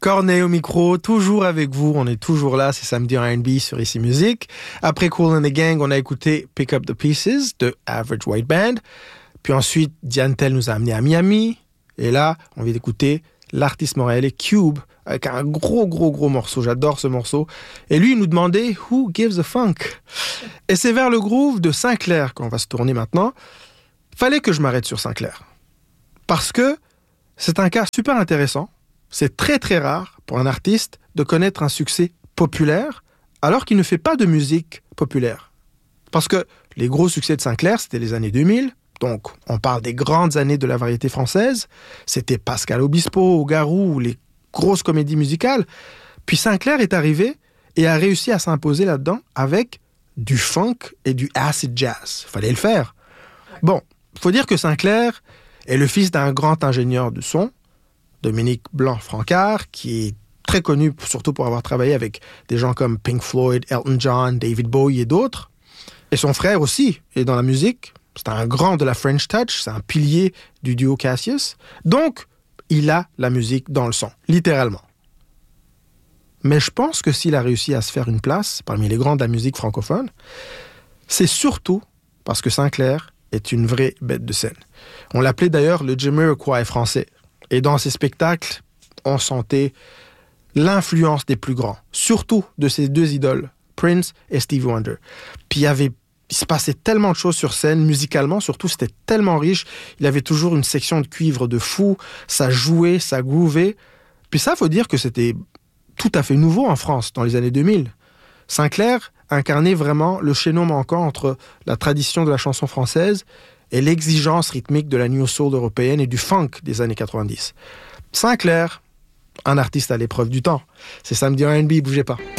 Corneille au micro, toujours avec vous, on est toujours là, c'est samedi en R&B sur Ici Musique. Après Kool and the Gang, on a écouté Pick Up the Pieces de Average White Band. Puis ensuite, Diane Tell nous a amené à Miami. Et là, on vient d'écouter l'artiste montréalais Cube avec un gros morceau. J'adore ce morceau. Et lui, il nous demandait « Who gives a funk ?» Et c'est vers le groove de Sinclair qu'on va se tourner maintenant. Fallait que je m'arrête sur Sinclair. Parce que c'est un cas super intéressant. C'est très rare pour un artiste de connaître un succès populaire alors qu'il ne fait pas de musique populaire. Parce que les gros succès de Sinclair, c'était les années 2000. Donc, on parle des grandes années de la variété française. C'était Pascal Obispo, Garou, ou les grosses comédies musicales. Puis Sinclair est arrivé et a réussi à s'imposer là-dedans avec du funk et du acid jazz. Fallait le faire. Bon, faut dire que Sinclair est le fils d'un grand ingénieur du son, Dominique Blanc-Francard, qui est très connu surtout pour avoir travaillé avec des gens comme Pink Floyd, Elton John, David Bowie et d'autres. Et son frère aussi est dans la musique. C'est un grand de la French Touch, c'est un pilier du duo Cassius. Donc, il a la musique dans le son, littéralement. Mais je pense que s'il a réussi à se faire une place parmi les grands de la musique francophone, c'est surtout parce que Sinclair est une vraie bête de scène. On l'appelait d'ailleurs le Jamiroquai français. Et dans ses spectacles, on sentait l'influence des plus grands, surtout de ses deux idoles, Prince et Stevie Wonder. Puis il se passait tellement de choses sur scène, musicalement surtout, c'était tellement riche. Il avait toujours une section de cuivre de fou, ça jouait, ça groovait. Puis ça, faut dire que c'était tout à fait nouveau en France dans les années 2000. Sinclair incarnait vraiment le chaînon manquant entre la tradition de la chanson française et l'exigence rythmique de la new soul européenne et du funk des années 90. Sinclair, un artiste à l'épreuve du temps. C'est samedi en R&B, bougez pas.